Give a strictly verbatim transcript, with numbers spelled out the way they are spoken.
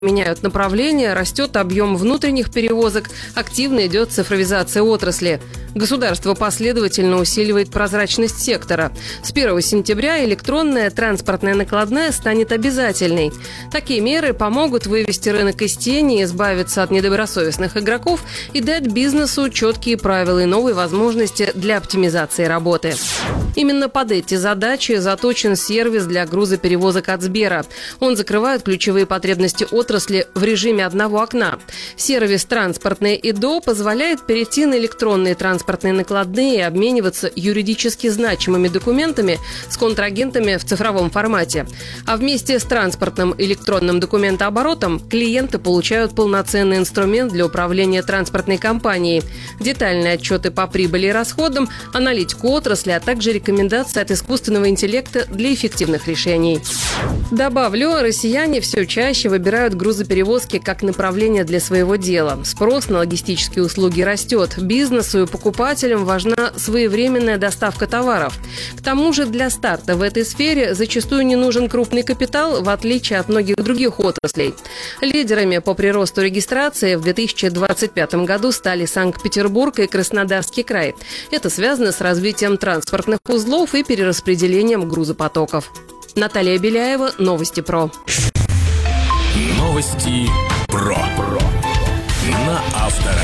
меняют направление, растет объем внутренних перевозок, активно идет цифровизация отрасли. Государство последовательно усиливает прозрачность сектора. С первого сентября электронная транспортная накладная станет обязательной. Такие меры помогут вывести рынок из тени, избавиться от недобросовестных игроков и дать бизнесу четкие правила и новые возможности для оптимизации работы. Именно под эти задачи заточен сервис для грузоперевозок от Сбера. Он закрывает ключевые потребности отрасли в режиме одного окна. Сервис «Транспортное ИДО» позволяет перейти на электронные транспортные накладные и обмениваться юридически значимыми документами с контрагентами в цифровом формате. А вместе с транспортным электронным документооборотом клиенты получают полноценный инструмент для управления транспортной компанией, детальные отчеты по прибыли и расходам, аналитику отрасли, а также рекомендации от искусственного интеллекта для эффективных решений. Добавлю, россияне все чаще выбирают грузоперевозки как направление для своего дела. Спрос на логистические услуги растет. Бизнесу и покупателям важна своевременная доставка товаров. К тому же для старта в этой сфере зачастую не нужен крупный капитал, в отличие от многих других отраслей. Лидерами по приросту регистрации в две тысячи двадцать пятом году стали Санкт-Петербург и Краснодарский край. Это связано с развитием транспортных узлов и перераспределением грузопотоков. Наталья Беляева, Новости ПРО. Новости ПРО. На Авторадио.